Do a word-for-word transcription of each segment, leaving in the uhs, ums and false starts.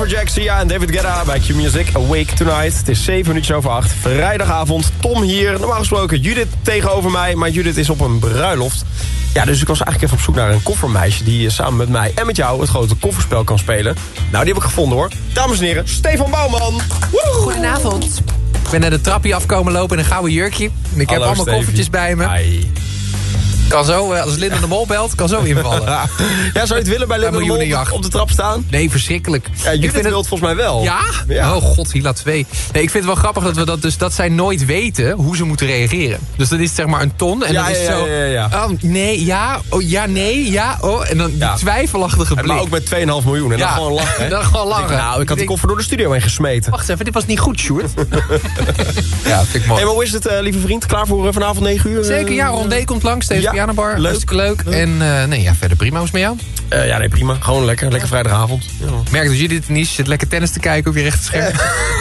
Afrojack, Sia en David Guetta bij Q-Music. Awake Tonight. Het is zeven minuutjes over acht. Vrijdagavond. Tom hier. Normaal gesproken Judith tegenover mij. Maar Judith is op een bruiloft. Ja, dus ik was eigenlijk even op zoek naar een koffermeisje... die samen met mij en met jou het grote kofferspel kan spelen. Nou, die heb ik gevonden hoor. Dames en heren, Stefan Bouwman. Woe! Goedenavond. Ik ben net de trapje afkomen lopen in een gouden jurkje. En ik Hallo, heb allemaal Stevie. koffertjes bij me. Ai. Kan zo, als Linda de Mol belt, kan zo invallen. Ja, zou je het willen bij Linda de Mol miljoenenjacht. op de trap staan? Nee, verschrikkelijk. Ja, Ik Judith vind wil het... het volgens mij wel. Ja? Ja. Oh god, Hila twee. Nee, ik vind het wel grappig dat we dat dus dat zij nooit weten hoe ze moeten reageren. Dus dat is zeg maar een ton en Ja, dan is ja, zo. ja, ja, ja. Oh, nee, ja, oh ja, nee, ja, oh en dan die Ja. twijfelachtige blik. Maar ook met twee komma vijf miljoen. En dan Ja, gewoon lachen. Hè? dan gewoon lachen. Ik denk, nou, ik had die koffer door de studio heen gesmeten. Wacht even, dit was niet goed, Sjoerd. Ja, vind ik mooi. Hey, maar hoe is het, uh, lieve vriend? Klaar voor uh, vanavond negen uur? Zeker, ja, Rondé komt langs, deze Ja, pianobar. leuk. Hartstikke leuk. En uh, nee, ja, verder prima. Hoe is het met jou? Uh, ja, nee, prima. Gewoon lekker. Lekker vrijdagavond. Ja. Merk dat jullie het niet zit lekker tennis te kijken op je rechterscherm.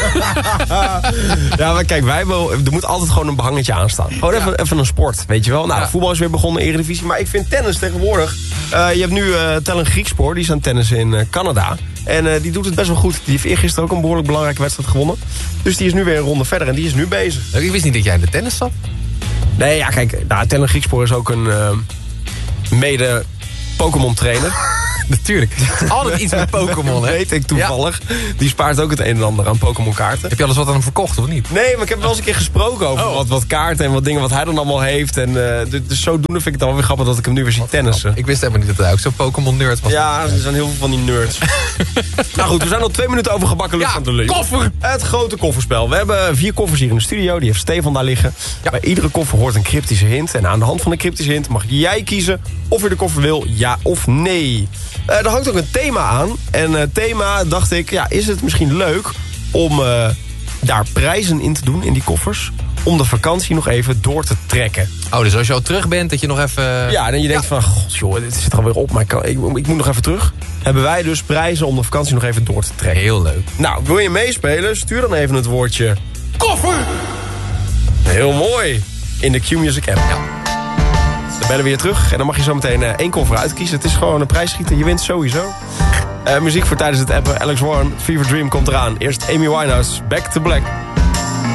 Ja, maar kijk, wij hebben, er moet altijd gewoon een behangetje aanstaan. Gewoon even, even een sport, weet je wel. Nou, Ja. voetbal is weer begonnen, Eredivisie. Maar ik vind tennis tegenwoordig... Uh, je hebt nu uh, Tellen Griekspoor, die is aan tennissen in uh, Canada. En uh, die doet het best wel goed. Die heeft eergisteren ook een behoorlijk belangrijke wedstrijd gewonnen. Dus die is nu weer een ronde verder en die is nu bezig. Ik wist niet dat jij in de tennis zat. Nee, ja, kijk, nou, Tellen Griekspoor is ook een uh, mede Pokémon trainer. Natuurlijk. Altijd iets met Pokémon, hè? Weet ik toevallig. Die spaart ook het een en ander aan Pokémon kaarten. Heb je alles wat aan hem verkocht, of niet? Nee, maar ik heb wel eens een keer gesproken over Oh. wat, wat kaarten en wat dingen wat hij dan allemaal heeft. En uh, dus, dus zodoende vind ik het dan weer grappig dat ik hem nu weer zie tennissen. Ik wist helemaal niet dat hij ook zo'n Pokémon-nerd was. Ja, er zijn heel veel van die nerds. Nou goed, we zijn al twee minuten over gebakken lucht Ja, aan de lunch. koffer! Het grote kofferspel. We hebben vier koffers hier in de studio. Die heeft Stefan daar liggen. Ja. Bij iedere koffer hoort een cryptische hint. En aan de hand van de cryptische hint mag jij kiezen of je de koffer wil, ja of nee. Uh, er hangt ook een thema aan. En uh, thema dacht ik, ja, is het misschien leuk om uh, daar prijzen in te doen in die koffers? Om de vakantie nog even door te trekken. Oh, dus als je al terug bent, dat je nog even... Ja, en je denkt van, god joh, dit zit er alweer op. Maar ik, kan, ik, ik moet nog even terug. Hebben wij dus prijzen om de vakantie nog even door te trekken. Heel leuk. Nou, wil je meespelen? Stuur dan even het woordje koffer. Heel mooi. In de Q-Music app. Ja. Dan bellen we je terug. En dan mag je zo meteen uh, één koffer uitkiezen. Het is gewoon een prijsschieten. Je wint sowieso. Uh, muziek voor tijdens het appen. Alex Warren, Fever Dream komt eraan. Eerst Amy Winehouse, Back to Black.